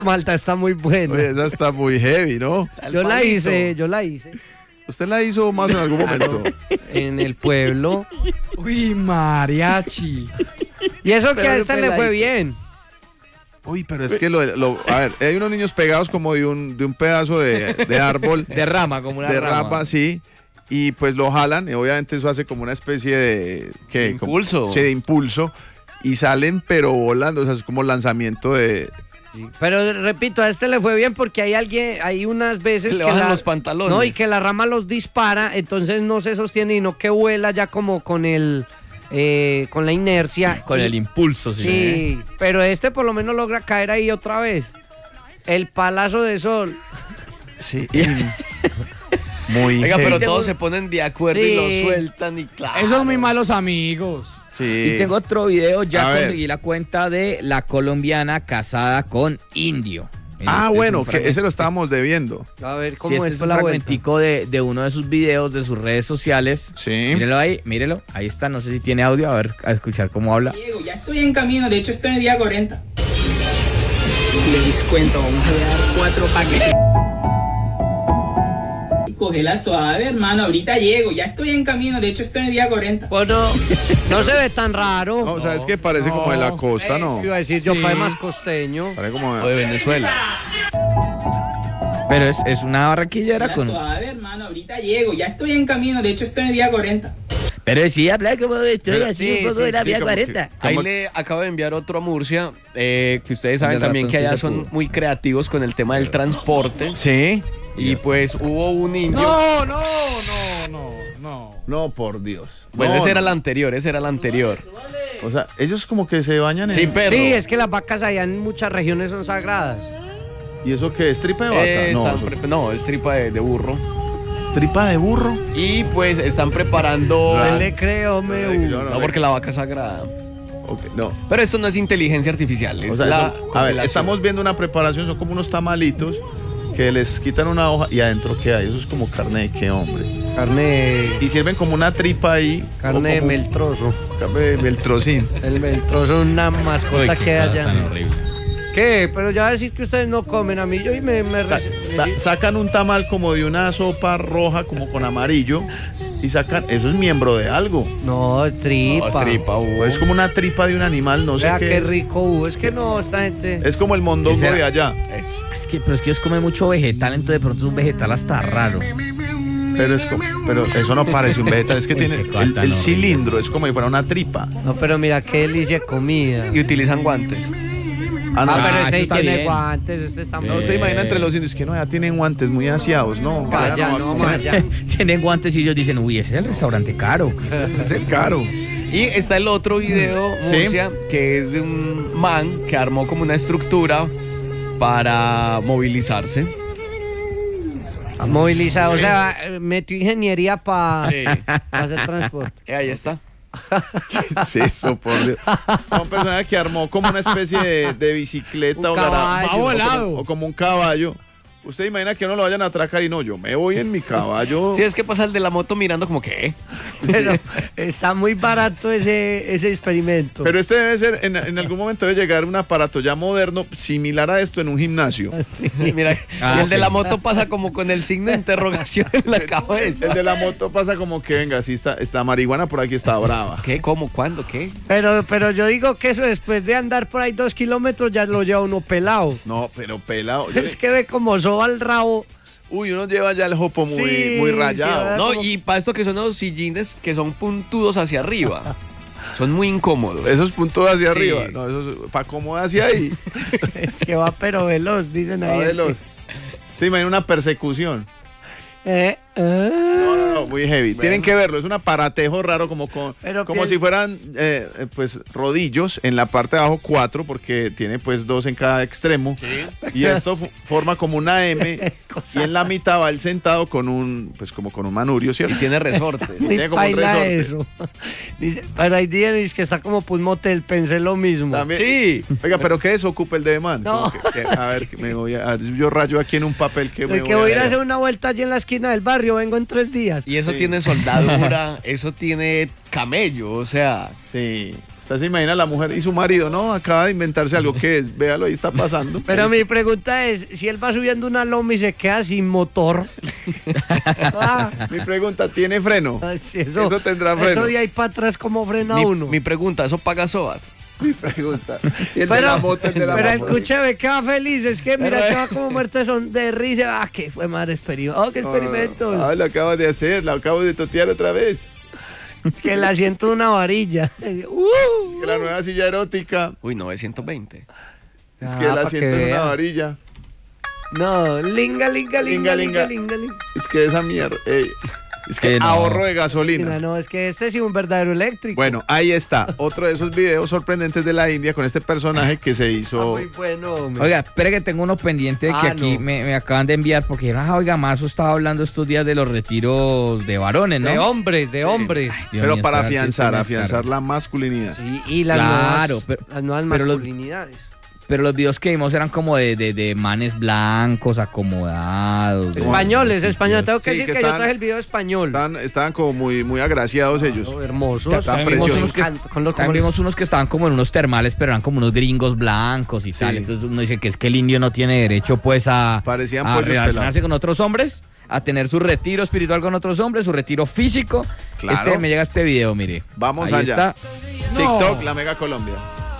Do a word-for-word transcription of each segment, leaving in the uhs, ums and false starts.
Malta está muy buena. Oye, esa está muy heavy, ¿no? Yo la hice, yo la hice. ¿Usted la hizo más en algún momento? En el pueblo. Uy, mariachi. Y eso que Pero a esta le fue bien. Uy, pero es que lo, lo- a ver, hay unos niños pegados como de un, de un pedazo de, de árbol. De rama, como una de rama. rama, sí. Y pues lo jalan, y obviamente eso hace como una especie de... ¿qué? De impulso. Como- sí, de impulso. Y salen pero volando, o sea, es como lanzamiento de... Pero repito, a este le fue bien porque hay alguien, hay unas veces Le que bajan la- los pantalones. No, y que la rama los dispara, entonces no se sostiene, sino que vuela ya como con el eh, con la inercia. Con Y- el impulso, sí. Sí, pero este por lo menos logra caer ahí otra vez. El palazo de sol. Sí. Muy Oiga, pero heavy. todos se ponen de acuerdo Sí. y lo sueltan y claro. Esos son muy malos amigos. Sí. Y tengo otro video, ya A ver. conseguí la cuenta de la colombiana casada con indio. Ah, Este es bueno, un que fragmento- ese lo estábamos debiendo. A ver Sí, cómo este es, es fue un la vuelta. fragmentico de, de uno de sus videos, de sus redes sociales. Sí. Mírelo ahí, mírelo. Ahí está, no sé si tiene audio, a ver, a escuchar cómo habla. Diego, ya estoy en camino, de hecho estoy en el día cuarenta. Les cuento, vamos a dar cuatro paquetes. Cógela suave, hermano, ahorita llego, ya estoy en camino, de hecho estoy en el día cuarenta. Bueno, no se ve tan raro. No, o sea, es que parece no. como de la costa, Eh, ¿no? Iba a decir yo, Sí. parece más costeño. Parece como O de Venezuela. Pero es, es una barranquillera Cógela con... suave, hermano, ahorita llego, ya estoy en camino, de hecho estoy en el día cuarenta. Pero sí, habla como estoy Pero- así, sí, un poco sí, de la sí, vía como cuarenta. que- Ahí ¿Cómo? le acabo de enviar otro a Murcia, eh, que ustedes saben De también que allá ratoncito son pudo. muy creativos con el tema del transporte. Sí. Y pues hubo un indio. No, no, no, no, no. No, por Dios. Bueno, No, ese era no. el anterior, ese era el anterior. O sea, ellos como que se bañan en... Sí, perro. Sí, es que las vacas allá en muchas regiones son sagradas. ¿Y eso qué es? ¿Tripa de vaca? Eh, no, están eso- pre- no, es tripa de, de burro. ¿tripa de burro? Y pues están preparando... Ra- Yo le creo, me. Ay, yo No, porque la vaca es sagrada. Ok, no. Pero esto no es inteligencia artificial, es O sea, la eso- a ver, congelación. estamos viendo una preparación, son como unos tamalitos que les quitan una hoja y adentro ¿qué hay? Eso es como carne de qué, hombre. Carne, Y sirven como una tripa ahí. carne o de como- meltroso. Carne de meltrocín. El meltroso es una mascota que hay allá. ¿Qué? Pero ya va a decir que ustedes no comen a mí. Yo y me, me, Sa- me- sa- sacan un tamal como de una sopa roja, como con amarillo, y sacan, eso es miembro de algo. No, tripa. No, es tripa, O Hugo. es como una tripa de un animal, no sé Vea qué, qué es. rico hubo. Es que no, esta gente. Es como el mondongo ¿Qué será? de allá. Eso. Es que, pero es que ellos comen mucho vegetal, entonces de pronto es un vegetal hasta raro. Pero es como, pero eso no parece un vegetal, es que Uy, tiene qué el, cosa el tan cilindro, es como si fuera una tripa. No, pero mira qué delicia de comida. Y utilizan guantes. Ah, no, Ah, pero Ah, este eso ahí está tiene bien. guantes. Este está no, usted imagina entre los indios que no, ya tienen guantes muy aseados, no. Vaya, ya no, va a vaya. Tienen guantes y ellos dicen, uy, ese es el restaurante caro. comer, es el caro. Y está el otro video, Sí. Murcia, que es de un man que armó como una estructura para movilizarse. Movilizado, o sea, eh, metió ingeniería para Sí. hacer transporte. Eh, Ahí está. ¿Qué es eso, por Dios? Una persona que armó como una especie de, de bicicleta Un o, gara- caballo. Va volado. o como, o como un caballo. Usted imagina que no lo vayan a atracar y no, yo me voy en mi caballo. Sí, es que pasa el de la moto mirando como que... Pero está muy barato ese, ese experimento. Pero este debe ser, en, en algún momento debe llegar un aparato ya moderno similar a esto en un gimnasio. Sí. Mira, Ah, y el de sí. la moto pasa como con el signo de interrogación en la cabeza. El de la moto pasa como que, venga, sí está, está marihuana, por aquí está brava. ¿Qué? ¿Cómo? ¿Cuándo? ¿Qué? Pero, pero yo digo que eso después de andar por ahí dos kilómetros ya lo lleva uno pelado. No, pero pelado. Yo- Es que ve como soba el rabo. Uy, uno lleva ya el jopo muy, Sí, muy sí, rayado. ¿verdad? No, como- y para esto que son los sillines que son puntudos hacia arriba. Son muy incómodos. Esos puntos hacia Sí. arriba. No, eso para cómo hacia ahí. Es que va pero veloz, dicen ahí. A verlos. Se imagina una persecución. Eh, eh. No, no, no, muy heavy. Tienen que verlo, es un aparatejo raro como, con, Pero como piensa- si fueran eh, eh, pues rodillos en la parte de abajo cuatro porque tiene pues dos en cada extremo y esto fu- forma como una M y en la mitad va el sentado con un pues como con un manurio, ¿cierto? Y tiene resortes. Muy Tiene como un paila resorte. eso. Dice, pero ahí dicen que está como pues motel, pensé lo mismo. También- Sí. Oiga, pero ¿qué desocupa el de man? No. Como que- que- a ver, que me voy a, yo rayo aquí en un papel que me El que voy a ir a hacer una vuelta allí en la esquina del barrio, vengo en tres días. Y eso Sí. tiene soldadura, eso tiene camello, o sea, Sí. Usted se imagina la mujer y su marido, no, acaba de inventarse algo que es, véalo, ahí está pasando. Pero mi pregunta es, si él va subiendo una loma y se queda sin motor. ah, mi pregunta, ¿tiene freno? Sí, eso, eso tendrá freno. Eso de ahí para atrás, ¿cómo frena mi, uno? Mi pregunta, ¿eso paga SOAT? Mi pregunta. Y el pero, de la moto, el de la pero moto. escúcheme, queda feliz. Es que mira que va como muerto son de risa. Ah, que fue madre experimento. Oh, qué experimentos. Ah, lo acabas de hacer, lo acabo de totear otra vez. Es que el asiento de una varilla. Uh, es que la nueva silla erótica. Uy, novecientos veinte. Es que ah, el asiento es una varilla. No, linga, linga, linga, linga, linga, linga, linga. Es que esa mierda. Ey. Es que no. Ahorro de gasolina. No, es que este es un verdadero eléctrico. Bueno, ahí está. Otro de esos videos sorprendentes de la India con este personaje que se hizo. Muy bueno, hombre. Oiga, espere que tengo uno pendiente que ah, aquí no. me, me acaban de enviar porque ah, oiga, Mazo estaba hablando estos días de los retiros de varones, ¿no? De hombres, de sí. hombres. Ay, pero mío, para afianzar, afianzar la masculinidad. Sí, y las claro, nuevas, pero, las nuevas pero masculinidades. Los, pero los videos que vimos eran como de, de, de manes blancos, acomodados. Españoles, españoles. Tengo que sí, decir que, que estaban, yo traje el video español. Estaban, estaban como muy, muy agraciados ellos. Oh, hermosos. Estaban preciosos. Que, con los, también vimos unos que estaban como en unos termales, pero eran como unos gringos blancos y sí. tal. Entonces uno dice que es que el indio no tiene derecho pues a, Parecían a relacionarse pelados. con otros hombres, a tener su retiro espiritual con otros hombres, su retiro físico. Claro. Este, me llega este video, mire. Vamos Ahí allá. Está. TikTok, No. la Mega Colombia.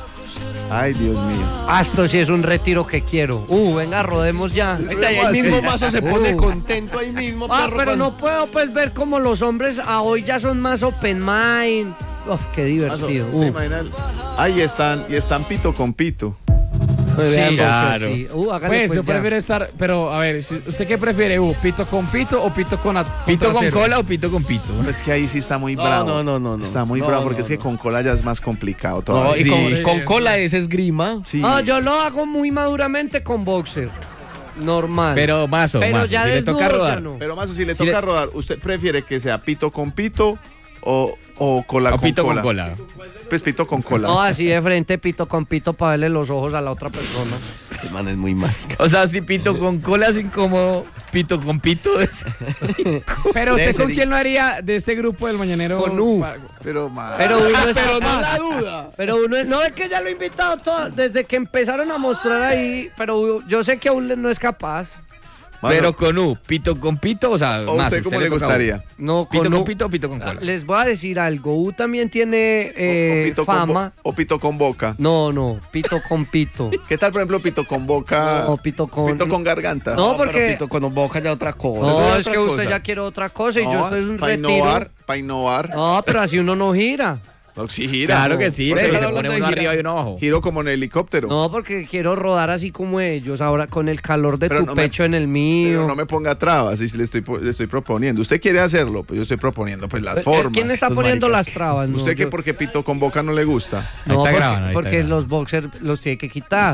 Ay, Dios mío. Ah, esto sí es un retiro que quiero. Uh, venga, rodemos ya. Ahí, ahí mismo Mazo se pone uh. contento ahí mismo. Ah, perro, pero cuando... no puedo pues ver como los hombres a hoy ya son más open mind. Uf, qué divertido. Mazo, uh. Ahí están, y están pito con pito. Sí, claro. Sí. Uh, hágale, pues, pues yo prefiero estar, pero a ver, ¿usted qué prefiere? Uh, ¿Pito con pito o pito con, a, con ¿Pito trasero? con cola o pito con pito? Es que ahí sí está muy no, bravo. No, no, no, no. Está muy no, bravo no, porque no, es que no. con cola ya es más complicado No, todavía. y sí. con, con cola es esgrima. Sí. Ah, yo lo hago muy maduramente con boxer. Normal. Pero Mazo, Pero Mazo, ya si le toca desnudo, rodar. ya no. Pero más, si le Si toca le- rodar, ¿usted prefiere que sea pito con pito o, o cola O con pito cola? con cola. Pues pito con cola. No, así de frente, pito con pito, para verle los ojos a la otra persona. Este man es muy mal. O sea, si pito con cola es incómodo, pito con pito es... Pero Debe usted con ser- quién lo haría de este grupo del Mañanero. Con U. Pa- Pero más. Pero uno es Pero no capaz. la duda. Pero uno es, no es que ya lo he invitado todo, desde que empezaron a mostrar ahí, pero yo sé que aún no es capaz. Mazo, Pero con U, pito con pito, o sea, ¿o Mazo, usted cómo le toca gustaría? No, ¿Pito con con U- pito o pito con cola? Les voy a decir algo. U también tiene eh, o, pito con fama. bo- o pito con boca. No, no, pito con pito. ¿Qué tal, por ejemplo, pito con boca? No, pito con. Pito con garganta. No, No, porque- pero pito con boca ya otra cosa. No, Eso es es otra que usted cosa. ya quiere otra cosa y yo estoy en un para retiro. innovar, para innovar. No, pero así uno no gira. No, sí, gira. Claro No, que sí, porque pero están se hablando pone de uno gira. arriba y uno abajo. Giro como en helicóptero. No, porque quiero rodar así como ellos, ahora con el calor de Pero tu no me- pecho en el mío. Pero no me ponga trabas, si le estoy, le estoy proponiendo. ¿Usted quiere hacerlo? Pues yo estoy proponiendo pues las Eh, formas. ¿Quién está estos poniendo maricas. las trabas? No, ¿Usted qué yo- porque pito con boca no le gusta? Ahí No, está porque, grabando, ahí está porque grabando. los boxers los tiene que quitar.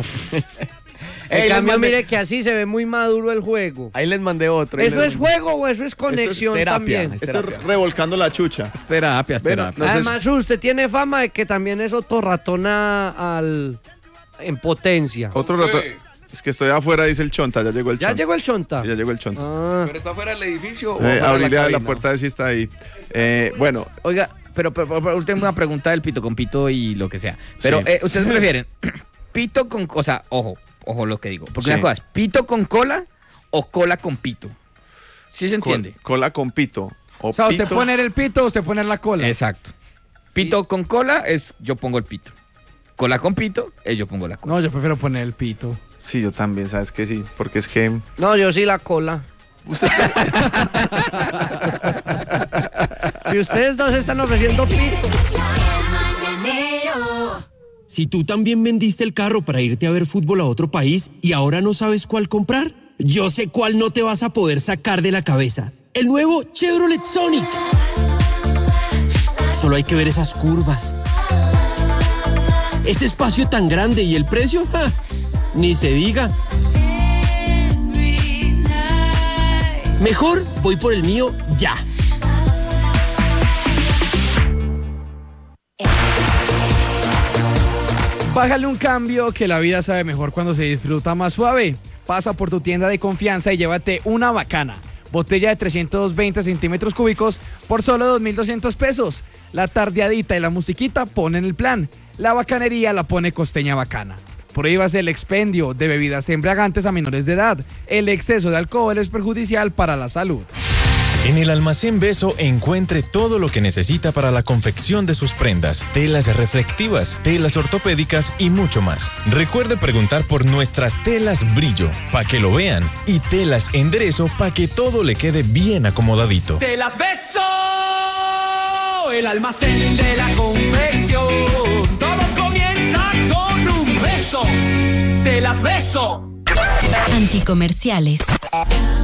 Ey, En les cambio, mandé- mire que así se ve muy maduro el juego. Ahí les mandé otro. ahí ¿Eso les es mandé- juego o eso es conexión terapia, también? es Eso terapia. es revolcando la chucha. Es terapia, es Bueno, terapia. no sé Además, usted tiene fama de que también es otorratona al en potencia. Otro rato. Es que estoy afuera, dice el chonta. Ya llegó el ¿Ya chonta. llegó el chonta? Sí, ya llegó el chonta. Ah. ¿Pero está fuera del edificio o Eh, afuera de abrirle a la cabina? puerta de si está ahí. Eh, bueno, Oiga, pero, pero, pero, pero tengo una pregunta del pito con pito y lo que sea. Pero, Sí. eh, ¿ustedes prefieren pito con... O sea, ojo, ojo lo que digo. Porque Sí. una cosa es pito con cola o cola con pito. ¿Sí se col- entiende? cola con pito. O, O sea, usted pito. poner el pito o usted poner la cola. Exacto. Pito con cola es yo pongo el pito. Cola con pito es yo pongo la cola. No, yo prefiero poner el pito. Sí, yo también, ¿sabes que sí? Porque es que. No, yo sí la cola. Si ustedes dos están ofreciendo pito. Si tú también vendiste el carro para irte a ver fútbol a otro país y ahora no sabes cuál comprar, yo sé cuál no te vas a poder sacar de la cabeza. El nuevo Chevrolet Sonic. Solo hay que ver esas curvas. Ese espacio tan grande y el precio, ¡ja! Ni se diga. Mejor voy por el mío ya. Bájale un cambio que la vida sabe mejor cuando se disfruta más suave. Pasa por tu tienda de confianza y llévate una bacana. Botella de trescientos veinte centímetros cúbicos por solo dos mil doscientos pesos. La tardeadita y la musiquita ponen el plan. La bacanería la pone Costeña Bacana. Prohíbase el expendio de bebidas embriagantes a menores de edad. El exceso de alcohol es perjudicial para la salud. En el Almacén Beso encuentre todo lo que necesita para la confección de sus prendas, telas reflectivas, telas ortopédicas y mucho más. Recuerde preguntar por nuestras telas brillo, para que lo vean, y telas enderezo para que todo le quede bien acomodadito. Telas Beso, el almacén de la confección. Todo comienza con un beso. Telas Beso. Anticomerciales.